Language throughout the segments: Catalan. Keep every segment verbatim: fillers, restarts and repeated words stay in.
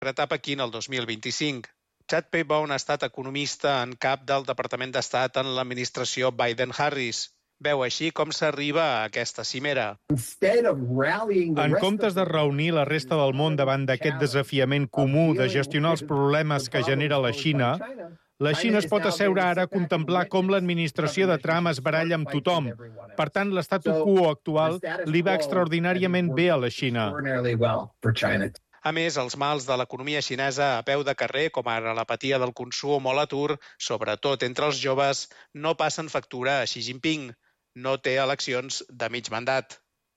a Pequín el dos mil vint-i-cinc. Chad Paybourn ha estat economista en cap del Departament d'Estat en l'administració Biden-Harris. Veu així com s'arriba a aquesta cimera. En comptes de reunir la resta del món davant d'aquest desafiament comú de gestionar els problemes que genera la Xina, la Xina es pot asseure ara a contemplar com l'administració de Trump es baralla amb tothom. Per tant, l'estatu quo actual li va extraordinàriament bé a la Xina. A més, els mals de l'economia xinesa a peu de carrer, com ara l'apatia del consum o l'atur, sobretot entre els joves, no passen factura a Xi Jinping. No té eleccions de mig mandat.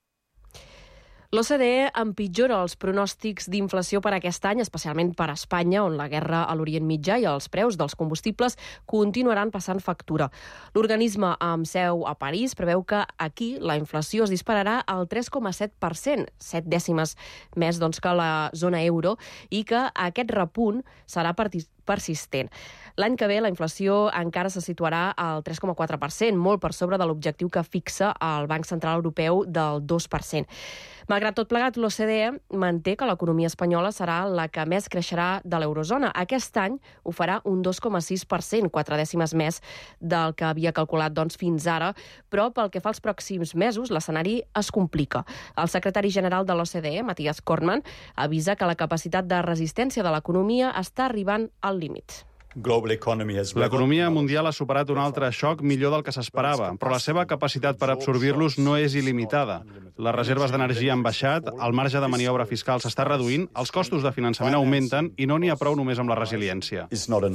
L'O C D E empitjora els pronòstics d'inflació per aquest any, especialment per a Espanya, on la guerra a l'Orient Mitjà i els preus dels combustibles continuaran passant factura. L'organisme amb seu a París preveu que aquí la inflació es dispararà al tres coma set per cent, set dècimes més doncs, que la zona euro, i que aquest repunt serà persistent. L'any que ve la inflació encara se situarà al tres coma quatre per cent, molt per sobre de l'objectiu que fixa el Banc Central Europeu del dos per cent. Malgrat tot plegat, l'O C D E manté que l'economia espanyola serà la que més creixerà de l'eurozona. Aquest any ho farà un dos coma sis per cent, quatre dècimes més del que havia calculat doncs, fins ara, però pel que fa als pròxims mesos l'escenari es complica. El secretari general de l'O C D E, Matthias Kormann, avisa que la capacitat de resistència de l'economia està arribant al límit. L'economia mundial ha superat un altre xoc millor del que s'esperava, però la seva capacitat per absorbir-los no és il·limitada. Les reserves d'energia han baixat, el marge de maniobra fiscal s'està reduint, els costos de finançament augmenten i no n'hi ha prou només amb la resiliència.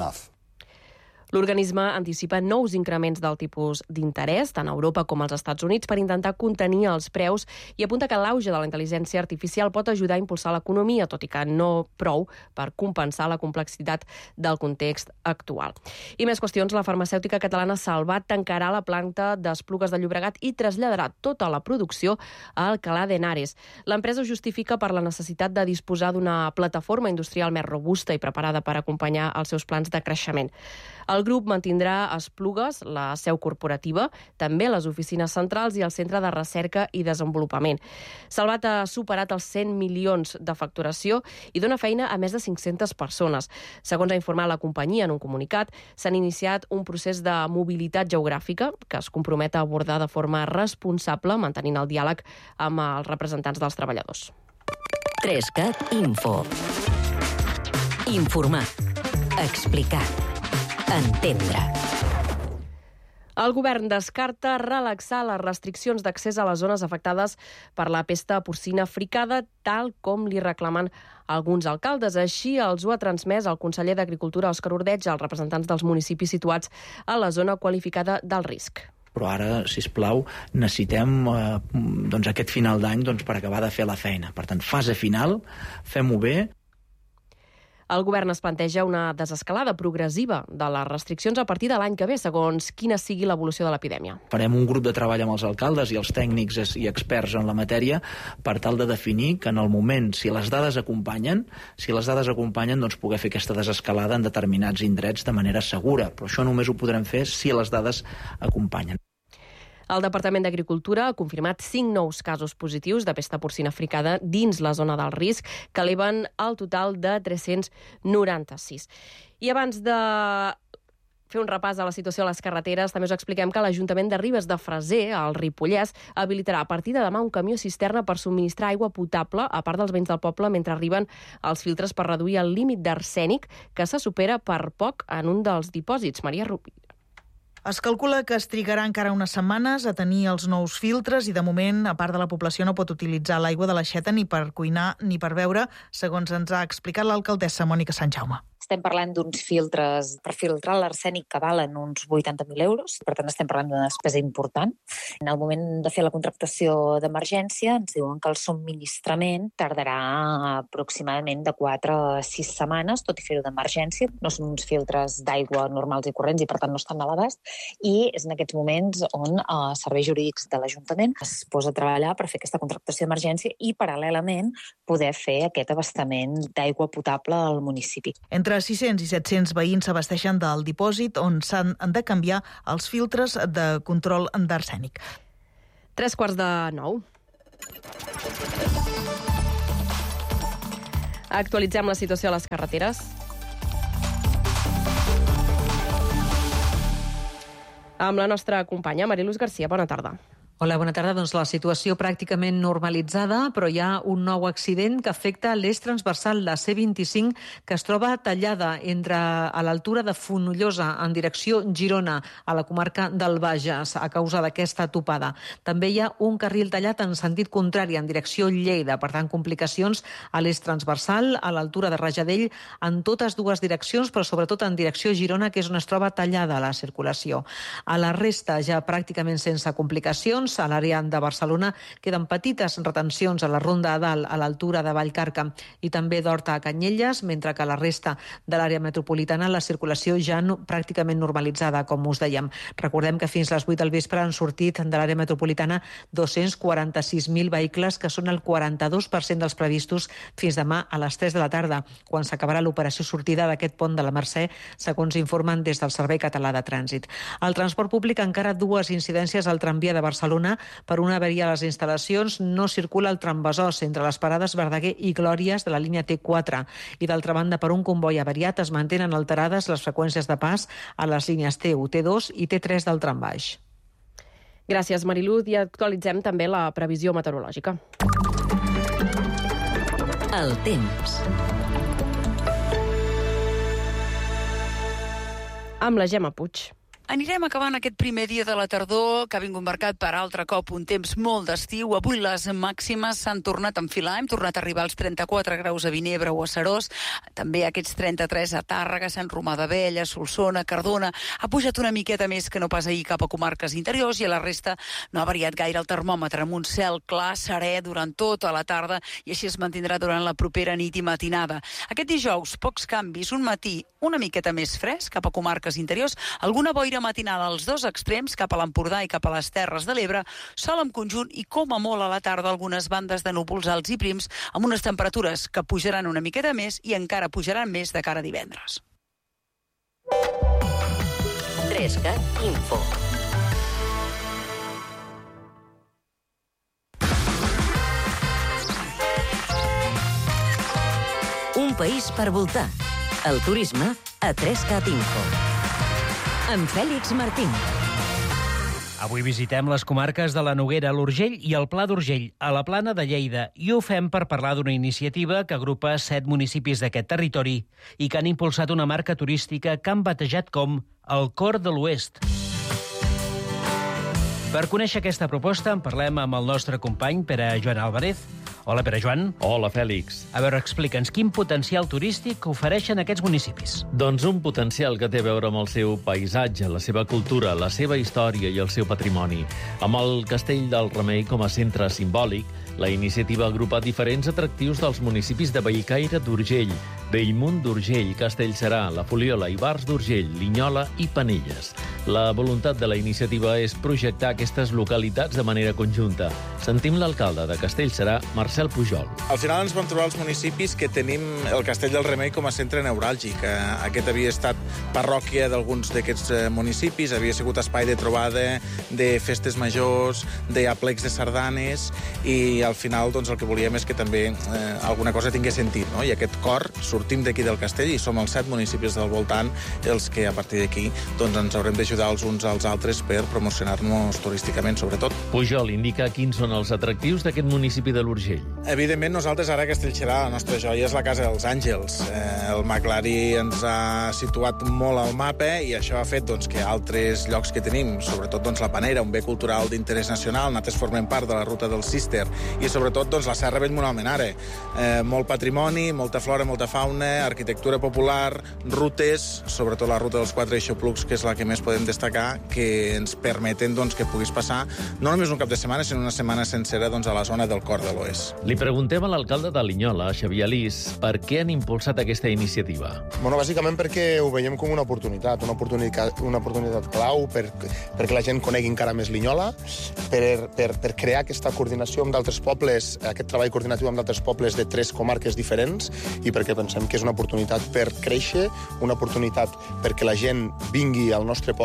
L'organisme anticipa nous increments del tipus d'interès, tant a Europa com als Estats Units, per intentar contenir els preus i apunta que l'auge de la intel·ligència artificial pot ajudar a impulsar l'economia, tot i que no prou per compensar la complexitat del context actual. I més qüestions, la farmacèutica catalana Salvat tancarà la planta d'Esplugues de Llobregat i traslladarà tota la producció a Alcalá de Henares. L'empresa ho justifica per la necessitat de disposar d'una plataforma industrial més robusta i preparada per acompanyar els seus plans de creixement. El grup mantindrà a Esplugues la seu corporativa, també les oficines centrals i el centre de recerca i desenvolupament. Salvat ha superat els cent milions de facturació i dona feina a més de cinc-centes persones. Segons ha informat la companyia en un comunicat, s'han iniciat un procés de mobilitat geogràfica que es compromet a abordar de forma responsable, mantenint el diàleg amb els representants dels treballadors. Trescat Info. Informar. Explicar. Entendre. El govern descarta relaxar les restriccions d'accés a les zones afectades per la pesta porcina africana, tal com li reclamen alguns alcaldes. Així els ho ha transmès el conseller d'Agricultura, Òscar Ordeig, als representants dels municipis situats a la zona qualificada del risc. Però ara, sisplau, necessitem eh, doncs aquest final d'any doncs, per acabar de fer la feina. Per tant, fase final, fem-ho bé. El govern es planteja una desescalada progressiva de les restriccions a partir de l'any que ve, segons quina sigui l'evolució de l'epidèmia. Farem un grup de treball amb els alcaldes i els tècnics i experts en la matèria per tal de definir que en el moment, si les dades acompanyen, si les dades acompanyen, doncs poder fer aquesta desescalada en determinats indrets de manera segura. Però això només ho podrem fer si les dades acompanyen. El Departament d'Agricultura ha confirmat cinc nous casos positius de pesta porcina africana dins la zona del risc, que eleven el total de tres-cents noranta-sis. I abans de fer un repàs a la situació a les carreteres, també us expliquem que l'Ajuntament de Ribes de Freser, al Ripollès, habilitarà a partir de demà un camió cisterna per subministrar aigua potable a part dels veïns del poble mentre arriben els filtres per reduir el límit d'arsènic que se supera per poc en un dels dipòsits. Maria Rubí. Es calcula que es trigarà encara unes setmanes a tenir els nous filtres i, de moment, a part de la població no pot utilitzar l'aigua de l'aixeta ni per cuinar ni per beure, segons ens ha explicat l'alcaldessa Mònica Santjaume. Estem parlant d'uns filtres per filtrar l'arsènic que valen uns vuitanta mil euros, per tant estem parlant d'una despesa important. En el moment de fer la contractació d'emergència ens diuen que el subministrament tardarà aproximadament de quatre a sis setmanes, tot i fer-ho d'emergència. No són uns filtres d'aigua normals i corrents i per tant no estan a l'abast, i és en aquests moments on els serveis jurídics de l'Ajuntament es posa a treballar per fer aquesta contractació d'emergència i paral·lelament poder fer aquest abastament d'aigua potable al municipi. Entre sis-cents i set-cents veïns s'abasteixen del dipòsit on s'han de canviar els filtres de control d'arsènic. Tres quarts de nou. Actualitzem la situació a les carreteres. Amb la nostra companya, Mariluz Garcia. Bona tarda. Hola, bona tarda. Doncs la situació pràcticament normalitzada, però hi ha un nou accident que afecta l'eix transversal, la C vint-i-cinc, que es troba tallada entre a l'altura de Fonollosa en direcció Girona, a la comarca del Bages, a causa d'aquesta topada. També hi ha un carril tallat en sentit contrari, en direcció Lleida. Per tant, complicacions a l'eix transversal, a l'altura de Rajadell, en totes dues direccions, però sobretot en direcció Girona, que és on es troba tallada la circulació. A la resta, ja pràcticament sense complicacions. A l'àrea de Barcelona queden petites retencions a la Ronda a Dalt, a l'altura de Vallcarca, i també d'Horta a Canyelles, mentre que a la resta de l'àrea metropolitana la circulació ja no, pràcticament normalitzada, com us dèiem. Recordem que fins les vuit del vespre han sortit de l'àrea metropolitana dos-cents quaranta-sis mil vehicles, que són el quaranta-dos per cent dels previstos fins demà a les tres de la tarda, quan s'acabarà l'operació sortida d'aquest pont de la Mercè, segons informen des del Servei Català de Trànsit. Al transport públic encara dues incidències al tramvia de Barcelona. Per una avaria a les instal·lacions no circula el tramvesòs entre les parades Verdaguer i Glòries de la línia T quatre. I d'altra banda, per un comboi avariat es mantenen alterades les freqüències de pas a les línies T u, T dos i T tres del trambaix. Gràcies, Mariluz. I actualitzem també la previsió meteorològica. El temps. Amb la Gemma Puig. Anirem acabant aquest primer dia de la tardor, que ha vingut marcat per altre cop un temps molt d'estiu. Avui les màximes s'han tornat a enfilar, hem tornat a arribar als trenta-quatre graus a Vinebre o a Seròs, també aquests trenta-tres a Tàrrega, Sant Romà d'Abella, Solsona, Cardona. Ha pujat una miqueta més que no pas ahir cap a comarques interiors, i a la resta no ha variat gaire el termòmetre, amb un cel clar, serè durant tota la tarda, i així es mantindrà durant la propera nit i matinada. Aquest dijous, pocs canvis, un matí una miqueta més fresc cap a comarques interiors, alguna boira matinal als dos extrems, cap a l'Empordà i cap a les Terres de l'Ebre, sol en conjunt i com a molt a la tarda algunes bandes de núvols alts i prims, amb unes temperatures que pujaran una miqueta més i encara pujaran més de cara a divendres. trescat Info. Un país per voltar. El turisme a trescat Info. Amb Fèlix Martín. Avui visitem les comarques de la Noguera, l'Urgell i el Pla d'Urgell, a la Plana de Lleida, i ho fem per parlar d'una iniciativa que agrupa set municipis d'aquest territori i que han impulsat una marca turística que han batejat com el Cor de l'Oest. Per conèixer aquesta proposta en parlem amb el nostre company Pere Joan Álvarez. Hola, Pere Joan. Hola, Fèlix. A veure, explica'ns quin potencial turístic ofereixen aquests municipis. Doncs un potencial que té a veure amb el seu paisatge, la seva cultura, la seva història i el seu patrimoni. Amb el Castell del Remei com a centre simbòlic, la iniciativa agrupa diferents atractius dels municipis de Bellcaire d'Urgell, Bellmunt d'Urgell, Castellserà, la Fuliola, Ivars d'Urgell, Linyola i Penelles. La voluntat de la iniciativa és projectar aquestes localitats de manera conjunta. Sentim l'alcalde de Castellserà, Marcel Pujol. Al final ens vam trobar els municipis que tenim el Castell del Remei com a centre neuràlgic. Aquest havia estat parròquia d'alguns d'aquests municipis, havia sigut espai de trobada, de festes majors, d'aplecs de sardanes, i al final doncs, el que volíem és que també eh, alguna cosa tingués sentit, no? I aquest cor, sortim d'aquí del castell i som els set municipis del voltant els que a partir d'aquí doncs, ens haurem d'ajudar els uns als altres per promocionar-nos turísticament, sobretot. Pujol indica quins són els atractius d'aquest municipi de l'Urgell. Evidentment, nosaltres ara a Castellserà, la nostra joia és la Casa dels Àngels. Eh, el McLari ens ha situat molt al mapa i això ha fet doncs, que altres llocs que tenim, sobretot doncs, la Panera, un bé cultural d'interès nacional, nosaltres formem part de la ruta del Cister, i sobretot doncs, la Serra Bellmunt-Almenara. Eh, molt patrimoni, molta flora, molta fauna, arquitectura popular, rutes, sobretot la ruta dels quatre eixoplucs, que és la que més podem destacar, que ens permeten doncs, que puguis passar no només un cap de setmana, sinó una setmana sencera doncs, a la zona del Cor de l'Oest. Li preguntem a l'alcalde de Linyola, Xavier Alís, per què han impulsat aquesta iniciativa. Bueno, bàsicament perquè ho veiem com una oportunitat, una oportunitat, una oportunitat clau per, perquè la gent conegui encara més Linyola, per, per, per crear aquesta coordinació amb d'altres pobles, aquest treball coordinatiu amb d'altres pobles de tres comarques diferents, i perquè pensem que és una oportunitat per créixer, una oportunitat perquè la gent vingui al nostre poble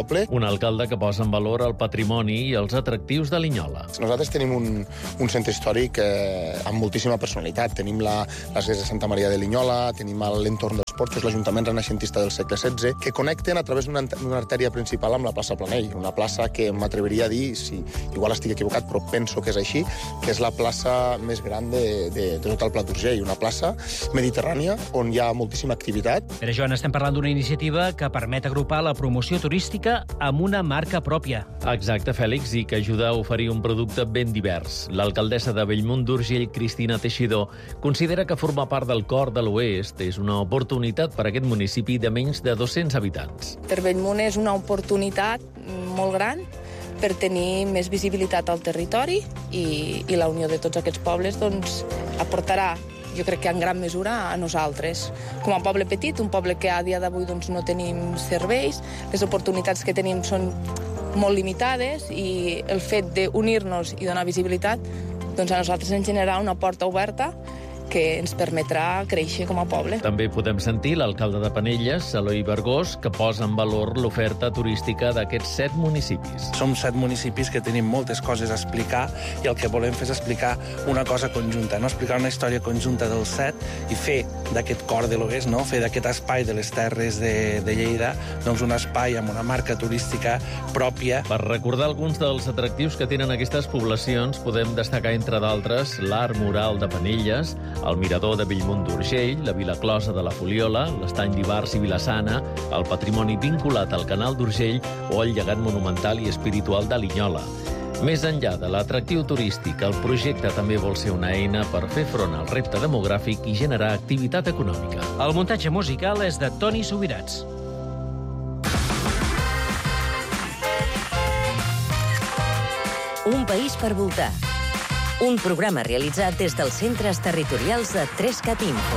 poble. Un alcalde que posa en valor el patrimoni i els atractius de Linyola. Nosaltres tenim un, un centre històric eh, amb moltíssima personalitat. Tenim la, l'església de Santa Maria de Linyola, tenim l'entorn dels Porxos, l'Ajuntament renaixentista del segle setze, que connecten a través d'una, una artèria principal amb la plaça Planell, una plaça que m'atreviria a dir, si igual estic equivocat, però penso que és així, que és la plaça més gran de, de, de tot el Pla d'Urgell, una plaça mediterrània on hi ha moltíssima activitat. Però, Joan, estem parlant d'una iniciativa que permet agrupar la promoció turística amb una marca pròpia. Exacte, Fèlix, i que ajuda a oferir un producte ben divers. L'alcaldessa de Bellmunt d'Urgell, Cristina Teixidor, considera que formar part del cor de l'Oest és una oportunitat per a aquest municipi de menys de dos-cents habitants. Per Bellmunt és una oportunitat molt gran per tenir més visibilitat al territori i, i la unió de tots aquests pobles doncs, aportarà, jo crec que en gran mesura, a nosaltres. Com a poble petit, un poble que a dia d'avui doncs, no tenim serveis, les oportunitats que tenim són molt limitades i el fet d'unir-nos i donar visibilitat doncs, a nosaltres ens generarà una porta oberta que ens permetrà créixer com a poble. També podem sentir l'alcalde de Penelles, Eloi Bergós, que posa en valor l'oferta turística d'aquests set municipis. Som set municipis que tenim moltes coses a explicar i el que volem fer és explicar una cosa conjunta, no explicar una història conjunta dels set i fer d'aquest cor de l'Oest, no? Fer d'aquest espai de les terres de, de Lleida doncs un espai amb una marca turística pròpia. Per recordar alguns dels atractius que tenen aquestes poblacions, podem destacar, entre d'altres, l'Art Mural de Penelles, el Mirador de Bellmunt d'Urgell, la Vila Closa de la Foliola, l'Estany d'Ivars i Vilassana, el patrimoni vinculat al Canal d'Urgell o el llegat monumental i espiritual de Linyola. Més enllà de l'atractiu turístic, el projecte també vol ser una eina per fer front al repte demogràfic i generar activitat econòmica. El muntatge musical és de Toni Subirats. Un país per voltar. Un programa realitzat des dels centres territorials de Trescat Info.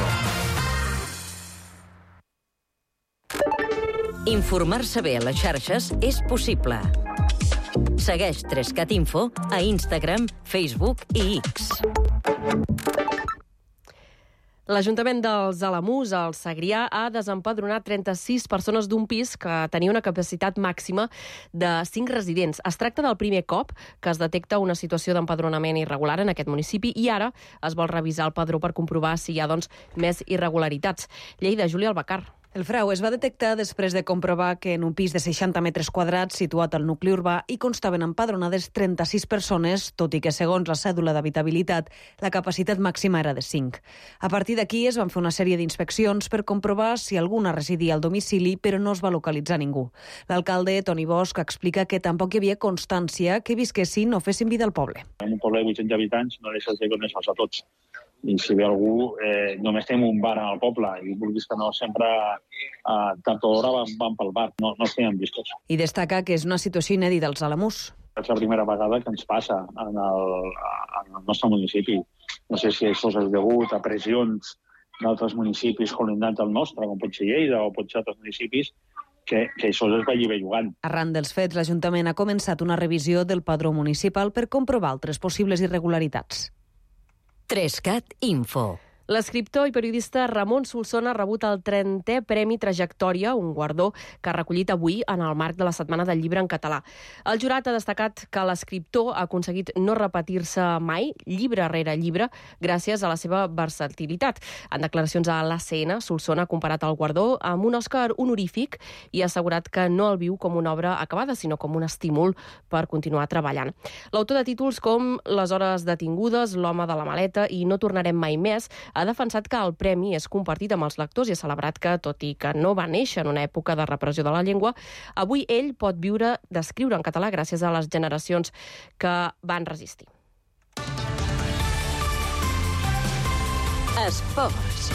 Informar-se bé a les xarxes és possible. Segueix Trescat Info a Instagram, Facebook i X. L'Ajuntament dels Alamús, al Segrià, ha desempadronat trenta-sis persones d'un pis que tenia una capacitat màxima de cinc residents. Es tracta del primer cop que es detecta una situació d'empadronament irregular en aquest municipi i ara es vol revisar el padró per comprovar si hi ha doncs, més irregularitats. Lleida, Júlia Albacar. El frau es va detectar després de comprovar que en un pis de seixanta metres quadrats situat al nucli urbà hi constaven empadronades trenta-sis persones, tot i que, segons la cèdula d'habitabilitat, la capacitat màxima era de cinc. A partir d'aquí es van fer una sèrie d'inspeccions per comprovar si alguna residia al domicili, però no es va localitzar ningú. L'alcalde, Toni Bosch, explica que tampoc hi havia constància que visquessin o fessin vida al poble. En un poble de vuit-cents habitants no deixes de conèixer-los a tots. I si ve algú, eh, només tenim un bar al poble i vulguis que no, sempre a tard o d'hora van, van pel bar, no, no estem vistos. I destaca que és una situació inèdita als Alamús. És la primera vegada que ens passa en el, en el nostre municipi. No sé si això és degut a pressions d'altres municipis colindants al nostre, com pot ser Lleida o pot ser altres municipis, que, que això es vagi bellugant. Arran dels fets, l'Ajuntament ha començat una revisió del padró municipal per comprovar altres possibles irregularitats. Trescat Info. L'escriptor i periodista Ramon Solsona ha rebut el trentè Premi Trajectòria, un guardó que ha recollit avui en el marc de la Setmana del Llibre en català. El jurat ha destacat que l'escriptor ha aconseguit no repetir-se mai, llibre rere llibre, gràcies a la seva versatilitat. En declaracions a l'A C N, Solsona ha comparat el guardó amb un Òscar honorífic i ha assegurat que no el viu com una obra acabada, sinó com un estímul per continuar treballant. L'autor de títols com Les hores detingudes, L'home de la maleta i No tornarem mai més ha defensat que el premi és compartit amb els lectors i ha celebrat que, tot i que no va néixer en una època de repressió de la llengua, avui ell pot viure d'escriure en català gràcies a les generacions que van resistir. Esports.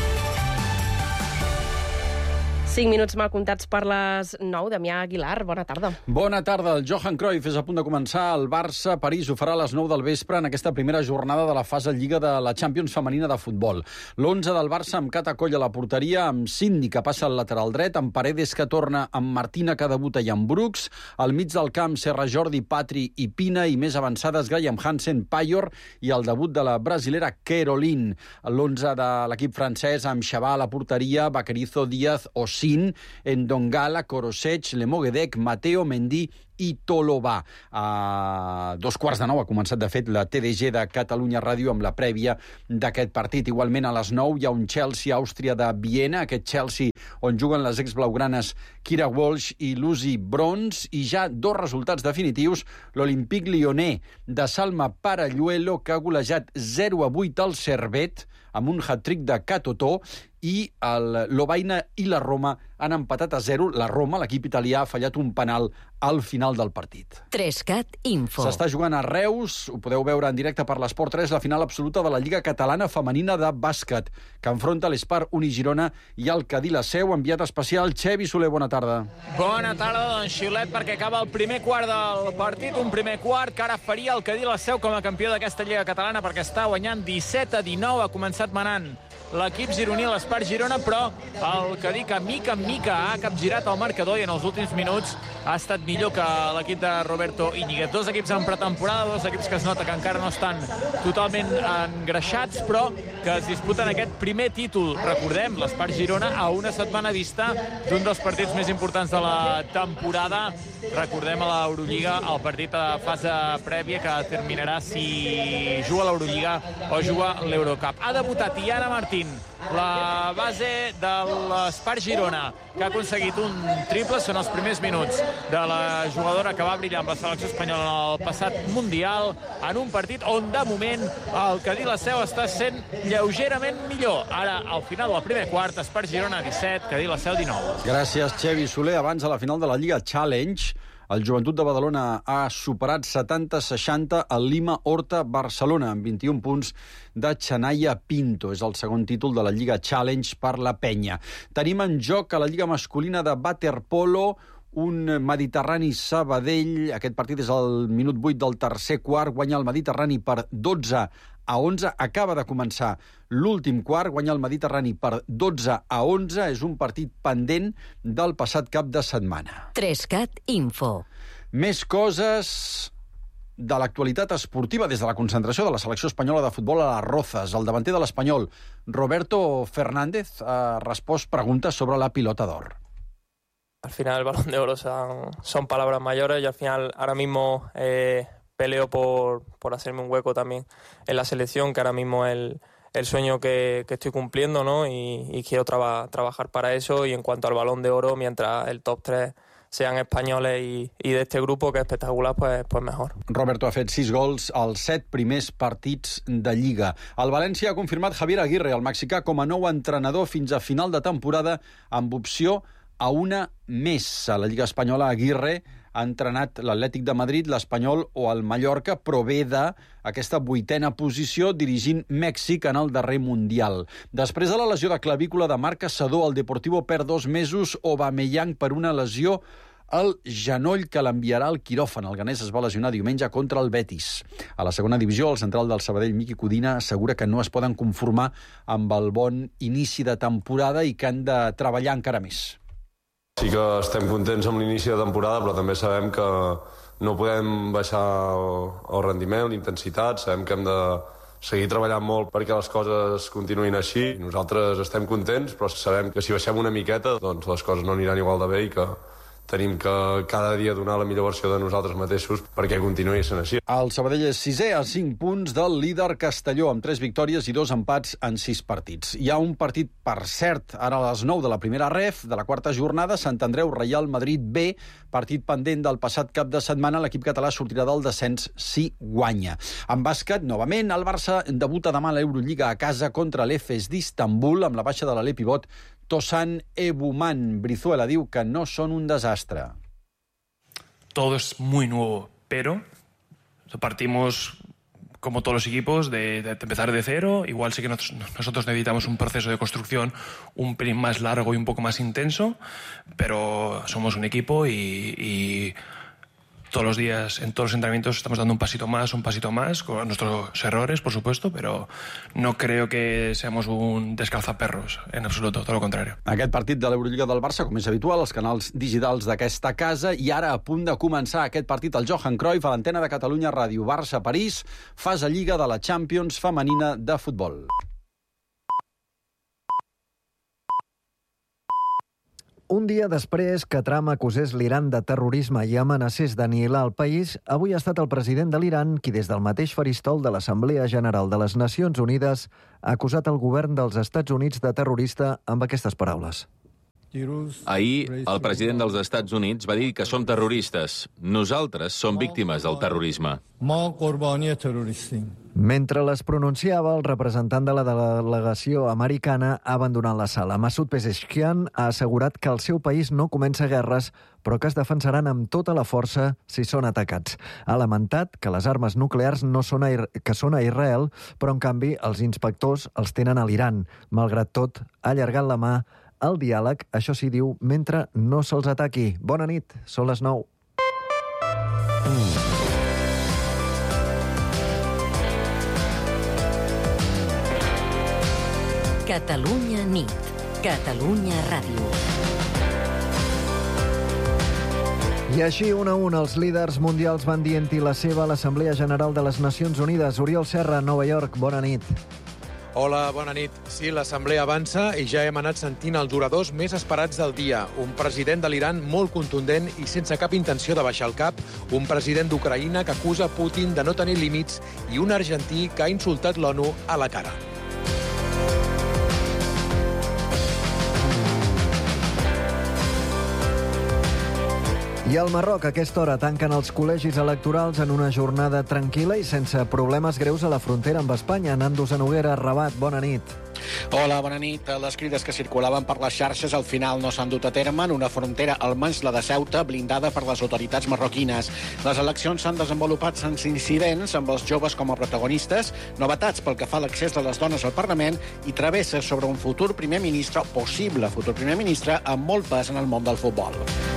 Cinc minuts mal comptats per les nou. Damià Aguilar, bona tarda. Bona tarda. El Johan Cruyff és a punt de començar. El Barça-París ho farà a les nou del vespre en aquesta primera jornada de la fase Lliga de la Champions femenina de futbol. L'onze del Barça amb Cata Coll a la porteria, amb Cindy, que passa al lateral dret, amb Paredes, que torna, amb Martina, que debuta, i amb Brooks. Al mig del camp, Serra Jordi, Patri i Pina, i més avançades, Graham Hansen, Payor, i el debut de la brasilera Caroline. L'onze de l'equip francès amb Xavà a la porteria, Vaquerizo, Díaz o Yassin, Ndongala, Korosec, Lemogedec, Mateo, Mendy i Tolobà. A dos quarts de nou ha començat, de fet, la T D G de Catalunya Ràdio amb la prèvia d'aquest partit. Igualment, a les nou hi ha un Chelsea-Àustria de Viena, aquest Chelsea on juguen les exblaugranes Kira Walsh i Lucy Bronze, i ja dos resultats definitius: l'Olympique Lyonnais de Salma Paralluelo, que ha golejat zero a vuit al Servette amb un hat-trick de Catotó, i el Lovaina i la Roma han empatat a zero. La Roma, l'equip italià, ha fallat un penal al final del partit. Trescat Info. S'està jugant a Reus, ho podeu veure en directe per l'Esport tres, la final absoluta de la Lliga Catalana Femenina de Bàsquet, que enfronta l'Espar Unigirona i el Cadí la Seu. Enviat especial, Xevi Soler, bona tarda. Bona tarda, doncs, xiulet, perquè acaba el primer quart del partit, un primer quart que ara faria el Cadí la Seu com a campió d'aquesta Lliga Catalana, perquè està guanyant disset a dinou, ha començat manant l'equip gironí, l'Espar Girona, però el Cadí, que mica en mica ha capgirat el marcador i en els últims minuts ha estat millor que l'equip de Roberto Íñiguez. Dos equips en pretemporada, dos equips que es nota que encara no estan totalment engreixats, però que es disputen aquest primer títol. Recordem, l'Espar Girona a una setmana vista d'un dels partits més importants de la temporada. Recordem a l'Eurolliga el partit a fase prèvia que terminarà si juga l'Eurolliga o juga l'Eurocup. Ha debutat Iana Martín, la base de l'Espar Girona, que ha aconseguit un triple. Són els primers minuts de la jugadora que va brillar amb la selecció espanyola en el passat Mundial, en un partit on, de moment, el Cadí la Seu està sent lleugerament millor. Ara, al final del primer quart, Espar Girona disset, Cadí la Seu dinou. Gràcies, Xevi Soler. Abans, a la final de la Lliga Challenge, el Joventut de Badalona ha superat setanta a seixanta al Lima Horta Barcelona, amb vint-i-un punts de Xanaya Pinto. És el segon títol de la Lliga Challenge per la penya. Tenim en joc a la Lliga masculina de waterpolo un Mediterrani Sabadell. Aquest partit és al minut vuit del tercer quart. Guanya el Mediterrani per dotze a onze. Acaba de començar l'últim quart. Guanya el Mediterrani per dotze a onze. És un partit pendent del passat cap de setmana. Trescat Info. Més coses de l'actualitat esportiva des de la concentració de la selecció espanyola de futbol a les Rozas. El davanter de l'Espanyol, Roberto Fernández, ha respost preguntes sobre la pilota d'or. Al final el Balón de Oro son, son palabras mayores y al final ahora mismo eh, peleo por, por hacerme un hueco también en la selección, que ahora mismo es el, el sueño que, que estoy cumpliendo, ¿no? Y, y quiero traba, trabajar para eso. Y en cuanto al Balón de Oro, mientras el top tres sean españoles y, y de este grupo, que es espectacular, pues, pues mejor. Roberto ha fet sis gols als set primers partits de Lliga. El València ha confirmat Javier Aguirre, el mexicà, com a nou entrenador fins a final de temporada, amb opció a una més. A la Lliga Espanyola, Aguirre ha entrenat l'Atlètic de Madrid, l'Espanyol o el Mallorca, però ve d'aquesta vuitena posició dirigint Mèxic en el darrer Mundial. Després de la lesió de clavícula de Marc Caçador, el Deportivo perd dos mesos Aubameyang per una lesió al genoll que l'enviarà al quiròfan. El ganès es va lesionar diumenge contra el Betis. A la segona divisió, el central del Sabadell, Miqui Codina, assegura que no es poden conformar amb el bon inici de temporada i que han de treballar encara més. Sí que estem contents amb l'inici de temporada, però també sabem que no podem baixar el rendiment, l'intensitat. Sabem que hem de seguir treballant molt perquè les coses continuïn així. Nosaltres estem contents, però sabem que si baixem una miqueta, doncs les coses no aniran igual de bé i que tenim que cada dia donar la millor versió de nosaltres mateixos perquè continuï sent així. El Sabadell és sisè a cinc punts del líder Castelló, amb tres victòries i dos empats en sis partits. Hi ha un partit, per cert, ara a les nou de la primera ref, de la quarta jornada, Sant Andreu Reial Madrid B, partit pendent del passat cap de setmana. L'equip català sortirà del descens si guanya. En bàsquet, novament, el Barça debuta demà a l'Eurolliga a casa contra l'Efes d'Istanbul, amb la baixa de l'Alep pivot Tosan Ebuman. Brizuela diu que no són un desastre. Todo es muy nuevo, pero partimos, como todos los equipos, de, de empezar de cero. Igual sí que nosotros, nosotros necesitamos un proceso de construcción un pelín más largo y un poco más intenso, pero somos un equipo y, y todos los días, en todos los entrenamientos, estamos dando un pasito más, un pasito más, con nuestros errores, por supuesto, pero no creo que seamos un descalzaperros, en absoluto, todo lo contrario. Aquest partit de l'Eurolliga del Barça, com és habitual, els canals digitals d'aquesta casa, i ara a punt de començar aquest partit al Johan Cruyff, a l'antena de Catalunya Ràdio. Barça-París, fase Lliga de la Champions femenina de futbol. Un dia després que Trump acusés l'Iran de terrorisme i amenacés d'anihilar el país, avui ha estat el president de l'Iran qui, des del mateix faristol de l'Assemblea General de les Nacions Unides, ha acusat el govern dels Estats Units de terrorista amb aquestes paraules. Ahir, el president dels Estats Units va dir que som terroristes. Nosaltres som víctimes del terrorisme. Mentre les pronunciava, el representant de la delegació americana ha abandonat la sala. Masoud Pezeshkian ha assegurat que el seu país no comença guerres, però que es defensaran amb tota la força si són atacats. Ha lamentat que les armes nuclears no són a, que són a Israel, però en canvi els inspectors els tenen a l'Iran. Malgrat tot, ha allargat la mà al diàleg, això sí, diu, mentre no se'ls ataqui. Bona nit, són les nou. Catalunya nit. Catalunya ràdio. I així, un a un, els líders mundials van dient-hi la seva a l'Assemblea General de les Nacions Unides. Oriol Serra, Nova York, bona nit. Hola, bona nit. Sí, l'Assemblea avança i ja hem anat sentint els oradors més esperats del dia. Un president de l'Iran molt contundent i sense cap intenció de baixar el cap, un president d'Ucraïna que acusa Putin de no tenir límits i un argentí que ha insultat l'ONU a la cara. I al Marroc, a aquesta hora, tanquen els col·legis electorals en una jornada tranquil·la i sense problemes greus a la frontera amb Espanya. Nando Zanoguera, Rabat, bona nit. Hola, bona nit. Les crides que circulaven per les xarxes al final no s'han dut a terme en una frontera, almenys la de Ceuta, blindada per les autoritats marroquines. Les eleccions s'han desenvolupat sense incidents, amb els joves com a protagonistes, novetats pel que fa a l'accés de les dones al Parlament i travesses sobre un futur primer ministre, possible futur primer ministre, amb molt pes en el món del futbol.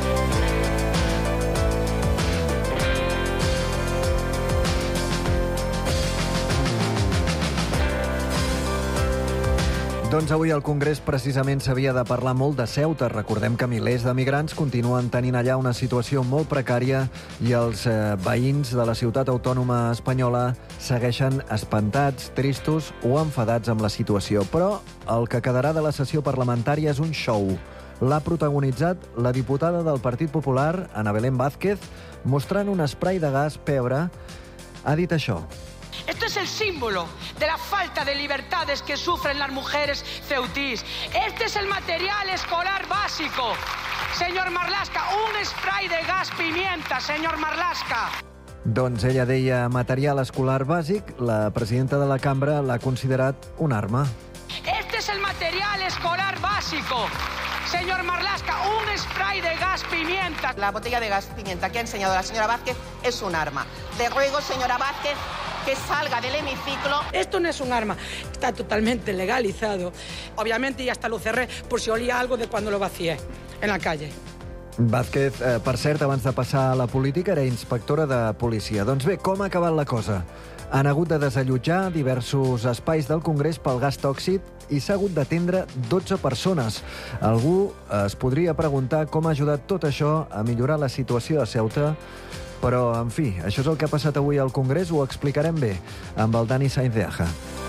Doncs avui al Congrés precisament s'havia de parlar molt de Ceuta. Recordem que milers de migrants continuen tenint allà una situació molt precària i els eh, veïns de la ciutat autònoma espanyola segueixen espantats, tristos o enfadats amb la situació. Però el que quedarà de la sessió parlamentària és un show. L'ha protagonitzat la diputada del Partit Popular, Ana Belén Vázquez, mostrant un spray de gas pebre. Ha dit això. Esto es el símbolo de la falta de libertades que sufren las mujeres ceutís. Este es el material escolar básico. Señor Marlaska, un spray de gas pimienta, señor Marlaska. Doncs ella deia material escolar bàsic. La presidenta de la cambra l'ha considerat una arma. Este es el material escolar básico. Señor Marlaska, un spray de gas pimienta. La botella de gas pimienta que ha enseñado la señora Vázquez es un arma. Le ruego, señora Vázquez, que salga del hemiciclo. Esto no es un arma, está totalmente legalizado. Obviamente ya hasta lo cerré por si olía algo de cuando lo vacié en la calle. Vázquez, eh, per cert, abans de passar a la política, era inspectora de policia. Doncs bé, com ha acabat la cosa? Han hagut de desallotjar diversos espais del Congrés pel gas tòxic i s'ha hagut d'atendre dotze persones. Algú es podria preguntar com ha ajudat tot això a millorar la situació a Ceuta, però, en fi, això és el que ha passat avui al Congrés, ho explicarem bé amb el Dani Sainz de Aja.